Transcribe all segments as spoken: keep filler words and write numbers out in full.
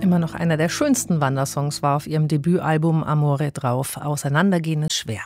Immer noch einer der schönsten Wandersongs war auf ihrem Debütalbum Amore drauf. Auseinandergehen ist schwer.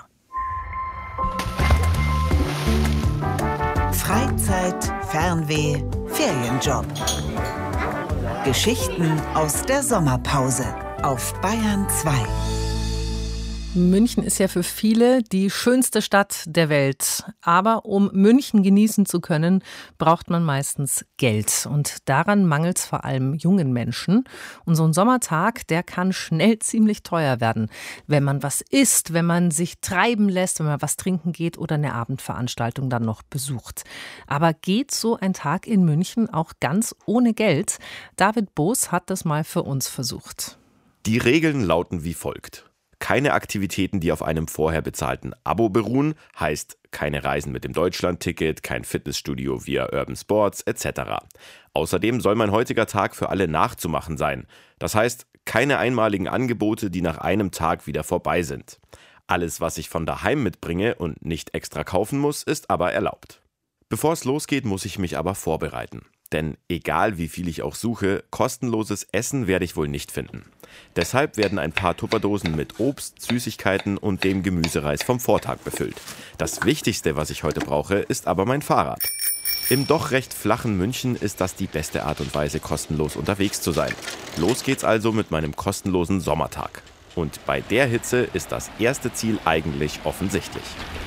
Freizeit, Fernweh, Ferienjob. Geschichten aus der Sommerpause auf Bayern zwei. München ist ja für viele die schönste Stadt der Welt. Aber um München genießen zu können, braucht man meistens Geld. Und daran mangelt es vor allem jungen Menschen. Und so ein Sommertag, der kann schnell ziemlich teuer werden. Wenn man was isst, wenn man sich treiben lässt, wenn man was trinken geht oder eine Abendveranstaltung dann noch besucht. Aber geht so ein Tag in München auch ganz ohne Geld? David Boos hat das mal für uns versucht. Die Regeln lauten wie folgt. Keine Aktivitäten, die auf einem vorher bezahlten Abo beruhen, heißt keine Reisen mit dem Deutschlandticket, kein Fitnessstudio via Urban Sports et cetera. Außerdem soll mein heutiger Tag für alle nachzumachen sein. Das heißt, keine einmaligen Angebote, die nach einem Tag wieder vorbei sind. Alles, was ich von daheim mitbringe und nicht extra kaufen muss, ist aber erlaubt. Bevor es losgeht, muss ich mich aber vorbereiten. Denn egal wie viel ich auch suche, kostenloses Essen werde ich wohl nicht finden. Deshalb werden ein paar Tupperdosen mit Obst, Süßigkeiten und dem Gemüsereis vom Vortag befüllt. Das Wichtigste, was ich heute brauche, ist aber mein Fahrrad. Im doch recht flachen München ist das die beste Art und Weise, kostenlos unterwegs zu sein. Los geht's also mit meinem kostenlosen Sommertag. Und bei der Hitze ist das erste Ziel eigentlich offensichtlich.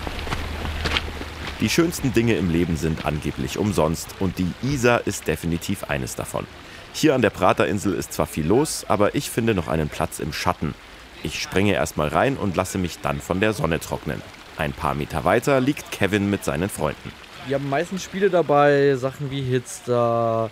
Die schönsten Dinge im Leben sind angeblich umsonst und die Isar ist definitiv eines davon. Hier an der Praterinsel ist zwar viel los, aber ich finde noch einen Platz im Schatten. Ich springe erstmal rein und lasse mich dann von der Sonne trocknen. Ein paar Meter weiter liegt Kevin mit seinen Freunden. Wir haben meistens Spiele dabei, Sachen wie Hitster,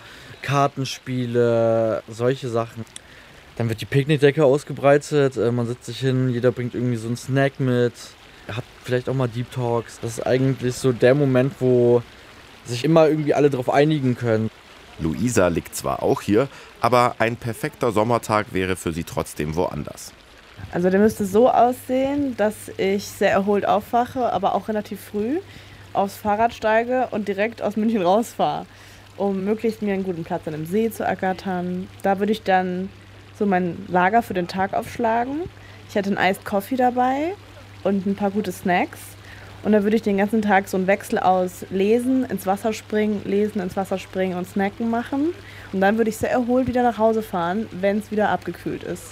Kartenspiele, solche Sachen. Dann wird die Picknickdecke ausgebreitet, man setzt sich hin, jeder bringt irgendwie so einen Snack mit. Habt vielleicht auch mal Deep Talks. Das ist eigentlich so der Moment, wo sich immer irgendwie alle drauf einigen können. Luisa liegt zwar auch hier, aber ein perfekter Sommertag wäre für sie trotzdem woanders. Also der müsste so aussehen, dass ich sehr erholt aufwache, aber auch relativ früh aufs Fahrrad steige und direkt aus München rausfahre, um möglichst mir einen guten Platz an einem See zu ergattern. Da würde ich dann so mein Lager für den Tag aufschlagen. Ich hätte einen Iced Coffee dabei und ein paar gute Snacks. Und dann würde ich den ganzen Tag so einen Wechsel aus Lesen, ins Wasser springen, Lesen, ins Wasser springen und Snacken machen. Und dann würde ich sehr erholt wieder nach Hause fahren, wenn es wieder abgekühlt ist.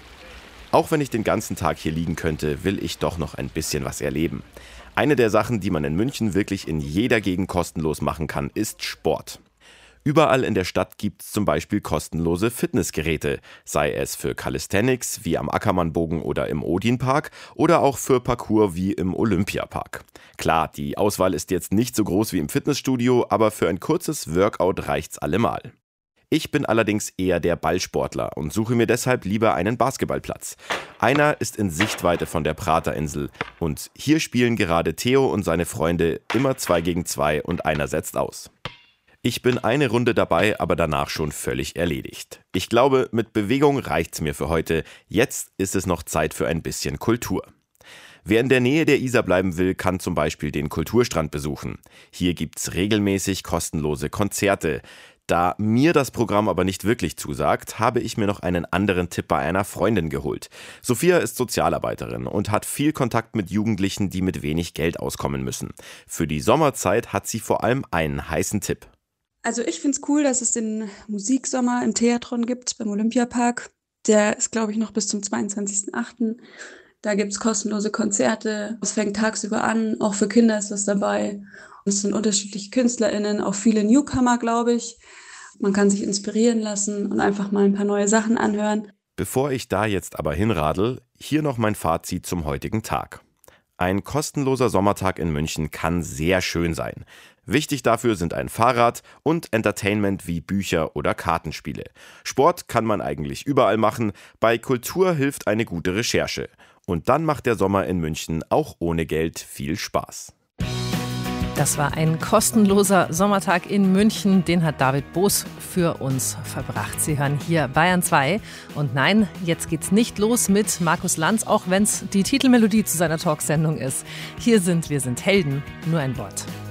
Auch wenn ich den ganzen Tag hier liegen könnte, will ich doch noch ein bisschen was erleben. Eine der Sachen, die man in München wirklich in jeder Gegend kostenlos machen kann, ist Sport. Überall in der Stadt gibt es zum Beispiel kostenlose Fitnessgeräte, sei es für Calisthenics wie am Ackermannbogen oder im Odinpark oder auch für Parkour wie im Olympiapark. Klar, die Auswahl ist jetzt nicht so groß wie im Fitnessstudio, aber für ein kurzes Workout reicht's allemal. Ich bin allerdings eher der Ballsportler und suche mir deshalb lieber einen Basketballplatz. Einer ist in Sichtweite von der Praterinsel und hier spielen gerade Theo und seine Freunde immer zwei gegen zwei und einer setzt aus. Ich bin eine Runde dabei, aber danach schon völlig erledigt. Ich glaube, mit Bewegung reicht's mir für heute. Jetzt ist es noch Zeit für ein bisschen Kultur. Wer in der Nähe der Isar bleiben will, kann zum Beispiel den Kulturstrand besuchen. Hier gibt's regelmäßig kostenlose Konzerte. Da mir das Programm aber nicht wirklich zusagt, habe ich mir noch einen anderen Tipp bei einer Freundin geholt. Sophia ist Sozialarbeiterin und hat viel Kontakt mit Jugendlichen, die mit wenig Geld auskommen müssen. Für die Sommerzeit hat sie vor allem einen heißen Tipp. Also ich finde es cool, dass es den Musiksommer im Theatron gibt, beim Olympiapark. Der ist, glaube ich, noch bis zum zweiundzwanzigsten achten Da gibt es kostenlose Konzerte. Es fängt tagsüber an, auch für Kinder ist was dabei. Es sind unterschiedliche KünstlerInnen, auch viele Newcomer, glaube ich. Man kann sich inspirieren lassen und einfach mal ein paar neue Sachen anhören. Bevor ich da jetzt aber hinradel, hier noch mein Fazit zum heutigen Tag. Ein kostenloser Sommertag in München kann sehr schön sein. Wichtig dafür sind ein Fahrrad und Entertainment wie Bücher oder Kartenspiele. Sport kann man eigentlich überall machen, bei Kultur hilft eine gute Recherche. Und dann macht der Sommer in München auch ohne Geld viel Spaß. Das war ein kostenloser Sommertag in München, den hat David Boos für uns verbracht. Sie hören hier Bayern zwei. Und nein, jetzt geht's nicht los mit Markus Lanz, auch wenn es die Titelmelodie zu seiner Talksendung ist. Hier sind Wir sind Helden, nur ein Wort.